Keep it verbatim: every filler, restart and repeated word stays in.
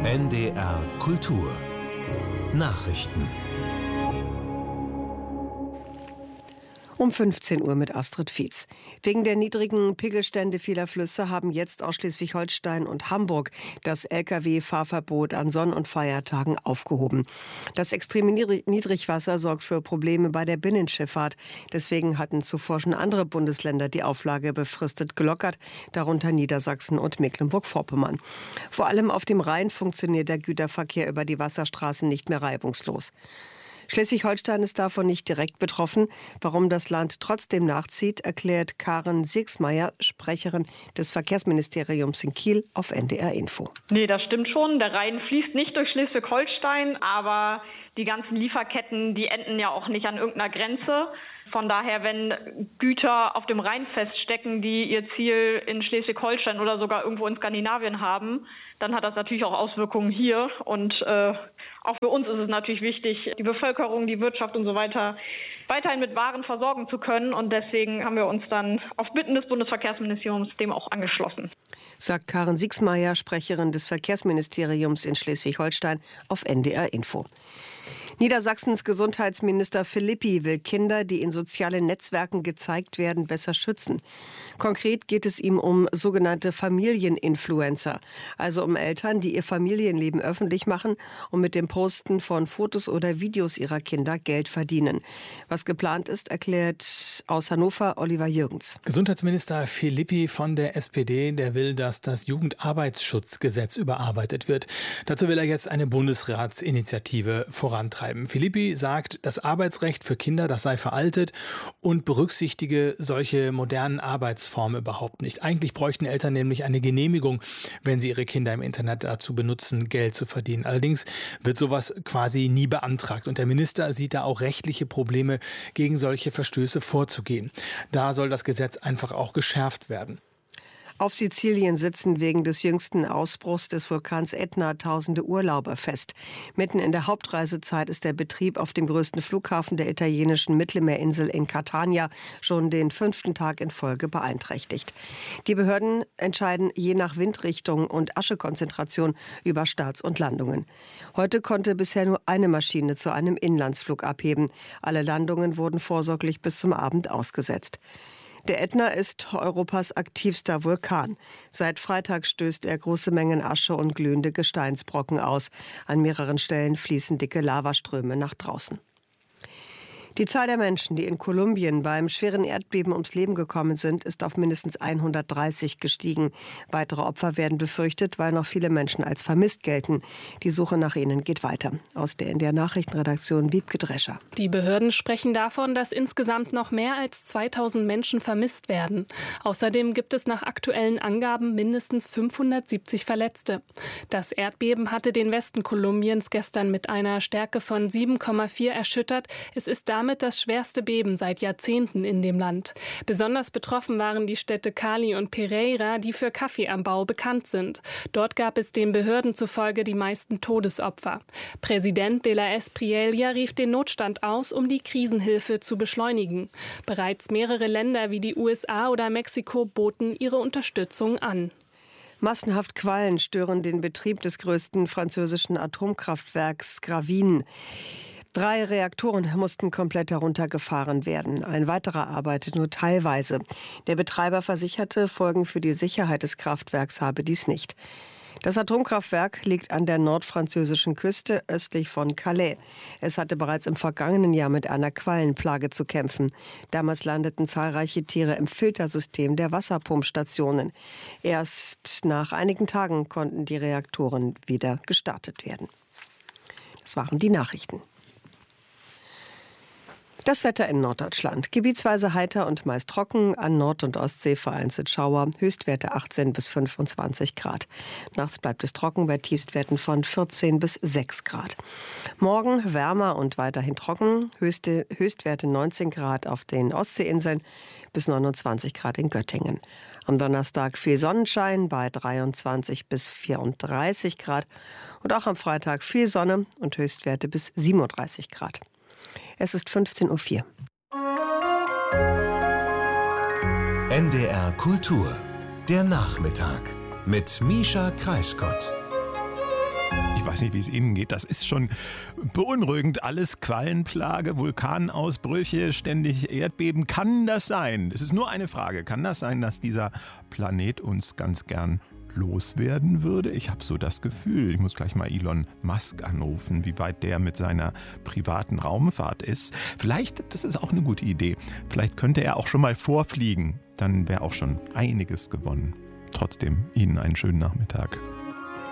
N D R Kultur Nachrichten. Um fünfzehn Uhr mit Astrid Fietz. Wegen der niedrigen Pegelstände vieler Flüsse haben jetzt aus Schleswig-Holstein und Hamburg das L K W-Fahrverbot an Sonn- und Feiertagen aufgehoben. Das extreme Niedrigwasser sorgt für Probleme bei der Binnenschifffahrt. Deswegen hatten zuvor schon andere Bundesländer die Auflage befristet gelockert, darunter Niedersachsen und Mecklenburg-Vorpommern. Vor allem auf dem Rhein funktioniert der Güterverkehr über die Wasserstraßen nicht mehr reibungslos. Schleswig-Holstein ist davon nicht direkt betroffen. Warum das Land trotzdem nachzieht, erklärt Karin Siegsmeier, Sprecherin des Verkehrsministeriums in Kiel, auf N D R Info. Nee, das stimmt schon. Der Rhein fließt nicht durch Schleswig-Holstein, aber die ganzen Lieferketten, die enden ja auch nicht an irgendeiner Grenze. Von daher, wenn Güter auf dem Rhein feststecken, die ihr Ziel in Schleswig-Holstein oder sogar irgendwo in Skandinavien haben, dann hat das natürlich auch Auswirkungen hier. Und äh, auch für uns ist es natürlich wichtig, die Bevölkerung, die Wirtschaft und so weiter weiterhin mit Waren versorgen zu können. Und deswegen haben wir uns dann auf Bitten des Bundesverkehrsministeriums dem auch angeschlossen. Sagt Karin Siegsmeier, Sprecherin des Verkehrsministeriums in Schleswig-Holstein, auf N D R Info. Niedersachsens Gesundheitsminister Philippi will Kinder, die in sozialen Netzwerken gezeigt werden, besser schützen. Konkret geht es ihm um sogenannte Familieninfluencer, also um Eltern, die ihr Familienleben öffentlich machen und mit dem Posten von Fotos oder Videos ihrer Kinder Geld verdienen. Was geplant ist, erklärt aus Hannover Oliver Jürgens. Gesundheitsminister Philippi von der S P D, der will, dass das Jugendarbeitsschutzgesetz überarbeitet wird. Dazu will er jetzt eine Bundesratsinitiative vorantreiben. Philippi sagt, das Arbeitsrecht für Kinder, das sei veraltet und berücksichtige solche modernen Arbeitsformen überhaupt nicht. Eigentlich bräuchten Eltern nämlich eine Genehmigung, wenn sie ihre Kinder im Internet dazu benutzen, Geld zu verdienen. Allerdings wird sowas quasi nie beantragt. Und der Minister sieht da auch rechtliche Probleme, gegen solche Verstöße vorzugehen. Da soll das Gesetz einfach auch geschärft werden. Auf Sizilien sitzen wegen des jüngsten Ausbruchs des Vulkans Ätna tausende Urlauber fest. Mitten in der Hauptreisezeit ist der Betrieb auf dem größten Flughafen der italienischen Mittelmeerinsel in Catania schon den fünften Tag in Folge beeinträchtigt. Die Behörden entscheiden je nach Windrichtung und Aschekonzentration über Starts und Landungen. Heute konnte bisher nur eine Maschine zu einem Inlandsflug abheben. Alle Landungen wurden vorsorglich bis zum Abend ausgesetzt. Der Ätna ist Europas aktivster Vulkan. Seit Freitag stößt er große Mengen Asche und glühende Gesteinsbrocken aus. An mehreren Stellen fließen dicke Lavaströme nach draußen. Die Zahl der Menschen, die in Kolumbien beim schweren Erdbeben ums Leben gekommen sind, ist auf mindestens hundertdreißig gestiegen. Weitere Opfer werden befürchtet, weil noch viele Menschen als vermisst gelten. Die Suche nach ihnen geht weiter. Aus der N D R Nachrichtenredaktion Wiebke Drescher. Die Behörden sprechen davon, dass insgesamt noch mehr als zweitausend Menschen vermisst werden. Außerdem gibt es nach aktuellen Angaben mindestens fünfhundertsiebzig Verletzte. Das Erdbeben hatte den Westen Kolumbiens gestern mit einer Stärke von sieben Komma vier erschüttert. Es ist damit Damit das schwerste Beben seit Jahrzehnten in dem Land. Besonders betroffen waren die Städte Cali und Pereira, die für Kaffeeanbau bekannt sind. Dort gab es den Behörden zufolge die meisten Todesopfer. Präsident de la Espriella rief den Notstand aus, um die Krisenhilfe zu beschleunigen. Bereits mehrere Länder wie die U S A oder Mexiko boten ihre Unterstützung an. Massenhaft Quallen stören den Betrieb des größten französischen Atomkraftwerks Gravine. Drei Reaktoren mussten komplett heruntergefahren werden. Ein weiterer arbeitet nur teilweise. Der Betreiber versicherte, Folgen für die Sicherheit des Kraftwerks habe dies nicht. Das Atomkraftwerk liegt an der nordfranzösischen Küste östlich von Calais. Es hatte bereits im vergangenen Jahr mit einer Quallenplage zu kämpfen. Damals landeten zahlreiche Tiere im Filtersystem der Wasserpumpstationen. Erst nach einigen Tagen konnten die Reaktoren wieder gestartet werden. Das waren die Nachrichten. Das Wetter in Norddeutschland. Gebietsweise heiter und meist trocken, an Nord- und Ostsee vereinzelt Schauer, Höchstwerte achtzehn bis fünfundzwanzig Grad. Nachts bleibt es trocken bei Tiefstwerten von vierzehn bis sechs Grad. Morgen wärmer und weiterhin trocken, Höchste, Höchstwerte neunzehn Grad auf den Ostseeinseln bis neunundzwanzig Grad in Göttingen. Am Donnerstag viel Sonnenschein bei dreiundzwanzig bis vierunddreißig Grad und auch am Freitag viel Sonne und Höchstwerte bis siebenunddreißig Grad. Es ist fünfzehn Uhr vier. N D R Kultur, der Nachmittag mit Mischa Kreisgott. Ich weiß nicht, wie es Ihnen geht. Das ist schon beunruhigend. Alles Quallenplage, Vulkanausbrüche, ständig Erdbeben. Kann das sein? Es ist nur eine Frage. Kann das sein, dass dieser Planet uns ganz gern loswerden würde? Ich habe so das Gefühl. Ich muss gleich mal Elon Musk anrufen, wie weit der mit seiner privaten Raumfahrt ist. Vielleicht, das ist auch eine gute Idee, vielleicht könnte er auch schon mal vorfliegen. Dann wäre auch schon einiges gewonnen. Trotzdem, Ihnen einen schönen Nachmittag.